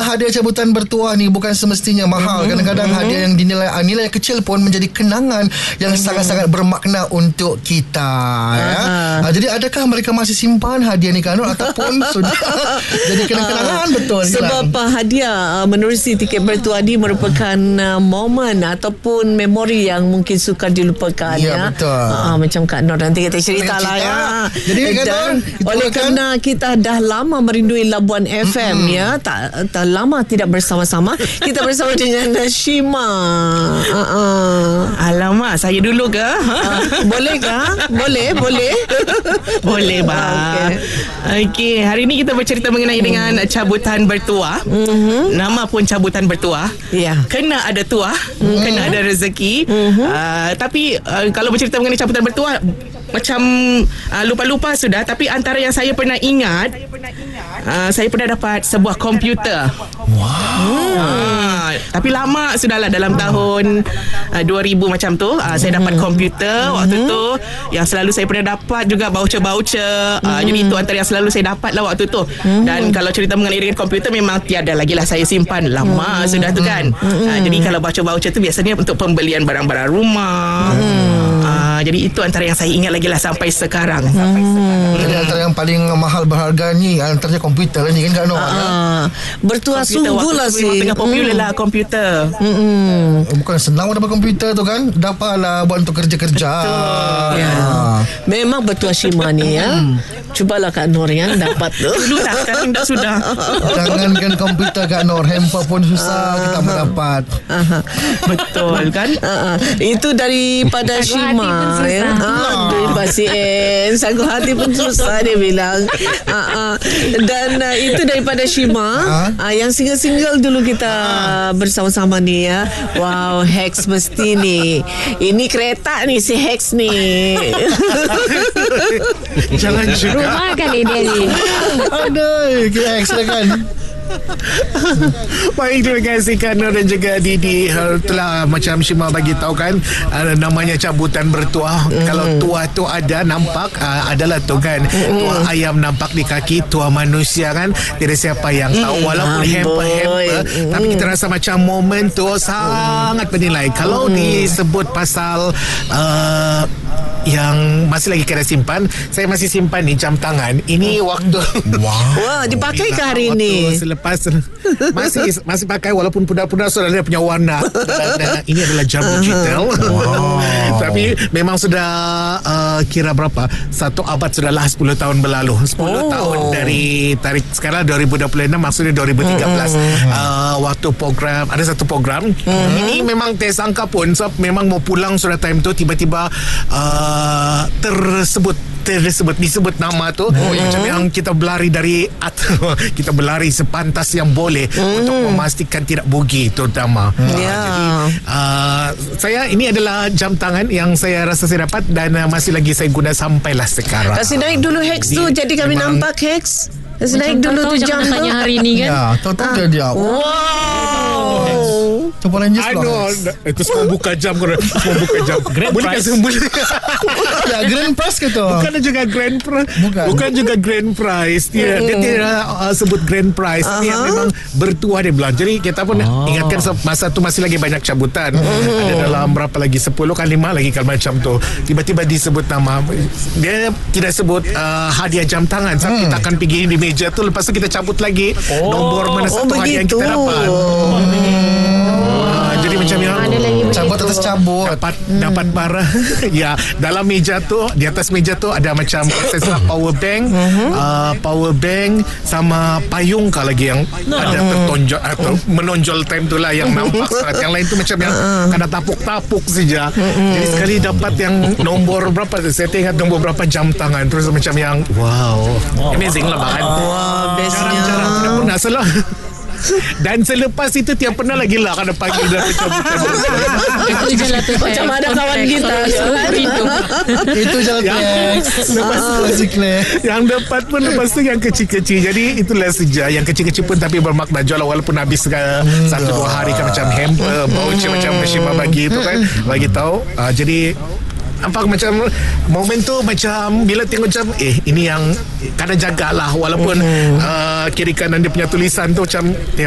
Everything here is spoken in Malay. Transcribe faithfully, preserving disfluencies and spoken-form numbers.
hadiah cabutan bertuah ni bukan semestinya mahal. Mm-hmm. Kadang-kadang mm-hmm. hadiah yang dinilai nilai kecil pun menjadi kenangan yang mm-hmm. sangat-sangat bermakna untuk kita. Ya. Uh, jadi adakah mereka masih simpan hadiah ni, Kak Nur, ataupun sudah jadi kenang-kenangan? uh, betul. Sebab uh, hadiah uh, menerusi tiket bertuah ni merupakan uh, momen ataupun memori yang mungkin sukar dilupakan. Ya, ya. Betul. Uh, macam Kak Nur nanti kita cerita lah ya. Jadi dan Kak oleh kan? kerana kita dah lama merindui Labuan F M mm-hmm. ya, tak, tak lama tidak bersama-sama. Kita bersama dengan Shima. Uh-uh. Alamak, saya dulu ke? Uh, boleh ke? Boleh, boleh. Boleh, Bang. Okey. Okey, hari ni kita bercerita mengenai mm. dengan cabutan bertuah. Mm-hmm. Nama pun cabutan bertuah. Ya. Yeah. Kena ada tuah, mm-hmm. kena ada rezeki. Mm-hmm. Uh, tapi uh, kalau bercerita mengenai cabutan bertuah, macam uh, lupa-lupa sudah. Tapi antara yang saya pernah ingat, uh, saya pernah dapat sebuah komputer. Wow. uh, Tapi lama sudahlah, dalam tahun uh, dua ribu macam tu. uh, Saya dapat komputer. Waktu tu yang selalu saya pernah dapat juga voucher-voucher. uh, Jadi itu antara yang selalu saya dapat lah waktu tu. Dan kalau cerita mengenai dengan komputer, memang tiada lagi lah saya simpan. Lama sudah tu kan. uh, Jadi kalau voucher-voucher tu biasanya untuk pembelian barang-barang rumah. uh, Jadi itu antara yang saya ingat lagi lah sampai sekarang. Sampai sekarang. Jadi antara yang paling mahal berharga ni antaranya komputer ni kan, Kak Nur? Uh, ya? Bertuah sungguh lah sih. Tengah popular mm. lah komputer. Mm-mm. Bukan senang dapat komputer tu kan. Dapatlah buat untuk kerja-kerja. Ya. Memang bertuah Shima ni ya. Cubalah Kak Nur yang dapat tu. Dulu dah, sekarang dah sudah. Jangankan komputer, Kak Nur, handphone pun susah uh, kita mendapat. Uh, betul kan? Uh, uh. Itu daripada Shima ya. Aduh, pasien sanggup hati pun susah dia bilang. uh, uh. Dan uh, itu daripada Shima. uh? Uh, Yang single-single dulu kita uh. bersama-sama ni ya. Wow, Hex mesti ni. Ini kereta ni si Hex ni. Jangan juga. Rumah kali dia ni. Aduh, kita Hex lah kan. Baik, terima kasih Kak Nur dan juga Didi. uh, Telah macam Shima bagi tahu kan, uh, namanya cabutan bertuah. mm. Kalau tuah tu ada nampak, uh, adalah tu kan, mm. tuah ayam nampak di kaki, tuah manusia kan, tidak siapa yang tahu. mm. Walaupun hamper-hamper, mm. tapi kita rasa macam momen tu sangat bernilai. Kalau mm. disebut pasal uh, yang masih lagi kena simpan, saya masih simpan ni jam tangan. Ini waktu wow, wah, dipakai ke hari ini? Selepas masih masih pakai walaupun pudar-pudar sudah dia punya warna. Dan ini adalah jam digital. Wow. Tapi memang sudah uh, kira berapa? Satu abad sudahlah, sepuluh tahun berlalu. sepuluh oh. tahun dari tarikh sekarang dua ribu dua puluh enam, maksudnya dua ribu tiga belas. Mm-hmm. Uh, waktu program, ada satu program. Mm-hmm. Ini memang tersangka pun sebab memang mau pulang sudah time tu, tiba-tiba uh, tersebut tersebut disebut nama tu. Oh, yang macam yang kita berlari dari at, kita berlari sepantas yang boleh mm. untuk memastikan tidak bogi, terutama. Mm. Yeah. Jadi uh, saya ini adalah jam tangan yang saya rasa saya dapat dan uh, masih lagi saya guna sampailah sekarang. Kasih naik dulu Hex tu, jadi kami memang nampak Hex. Kasih naik dulu tu jam tu. Tanya hari ni kan. Ya, tahu-tahu dia dia. Wow. Coba Rangers I know. Itu semua buka jam. Semua buka jam. Grand boleh prize. Boleh. Ya, grand prize ke tu? Bukan juga grand prize. Bukan. Bukan juga grand prize. Dia, dia tidak uh, sebut grand prize. Uh-huh. Dia memang bertuah dia bilang. Jadi kita pun oh. ingatkan masa tu masih lagi banyak cabutan. Uh-huh. Ada dalam berapa lagi? sepuluh kan lima lagi kalau macam tu. Tiba-tiba disebut nama. Dia tidak sebut uh, hadiah jam tangan. Sebab hmm. kita akan pergi di meja tu. Lepas tu kita cabut lagi oh. nombor mana satu oh, hadiah yang kita dapat. Oh. Uh, jadi macam yang cabut atas cabut dapat hmm. dapat barang. Ya, dalam meja tu, di atas meja tu ada macam accessory power bank, uh-huh. uh, power bank sama payung kah lagi yang no. ada tertonjol atau uh, menonjol time tu lah yang nampak sangat. Yang lain tu macam yang kena tapuk-tapuk saja. Uh-huh. Jadi sekali dapat yang nombor berapa, saya ingat nombor berapa jam tangan, terus macam yang wow, wow. amazing lah bahkan. Wow, bestnya. Jarang-jarang tidak pernah salah. Dan selepas itu tiap pernah lagi lah kena panggil dari cabutan. Itu je lah tu. Macam ada kawan kita itu je lah lepas yang dapat pun lepas tu yang kecil-kecil. Jadi itulah saja yang kecil-kecil pun tapi bermakna jual walaupun habis ke satu dua hari kan, macam hamper voucher macam Shima bagi itu kan, bagi tahu. uh, jadi nampak macam momen tu macam bila tengok macam eh ini yang kena jagalah walaupun uh, kiri kanan dia punya tulisan tu macam